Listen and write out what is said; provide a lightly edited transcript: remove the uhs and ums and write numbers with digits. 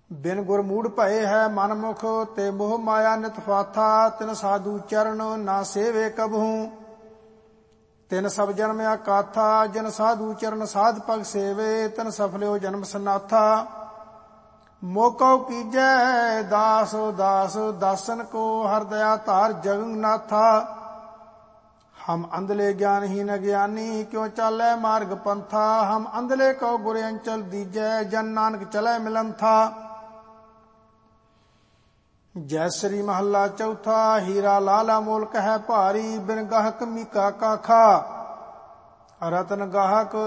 ਬਿਨ ਗੁਰ ਮੂੜ ਭਏ ਹੈ ਮਨ ਮੁਖ, ਤੇ ਮੋਹ ਮਾਇਆ ਨਿਤ ਫਾਥਾ। ਤਿਨ ਸਾਧੂ ਚਰਨ ਨਾ ਸੇਵੇ ਕਬਹੂ, ਤਿਨ ਸਭ ਜਨਮ ਆਕਾਥਾ। ਜਿਨ ਸਾਧੂ ਚਰਨ ਸਾਧ ਪਗ ਸੇਵੇ, ਤਿਨ ਸਫਲਿਓ ਜਨਮ ਸਨਾਥਾ। ਮੋਕਉ ਕੀਜੈ ਦਾਸ ਦਾਸ, ਦਾਸਨ ਕੋ ਹਰ ਦਇਆ ਧਾਰ ਜਗन्नाथा। ਹਮ ਅੰਧਲੇ ਗਿਆਨਹੀਨ ਗਿਆਨੀ, ਕਿਉ ਚਾਲੈ ਮਾਰਗ ਪੰਥਾ। ਹਮ ਅੰਧਲੇ ਕਉ ਗੁਰ ਅੰਚਲ ਦੀਜੈ, ਜਨ ਨਾਨਕ ਚਲੈ ਮਿਲੰਥਾ। ਜੈ ਸ੍ਰੀ ਮਹੱਲਾ ਚੌਥਾ। ਹੀਰਾ ਲਾਲਾ ਮੋਲ ਕਹੈ ਭਾਰੀ, ਬਿਨ ਗਾਹਕ ਮੀਕਾ ਕਾਖਾ। ਰਤਨ ਗਾਹਕ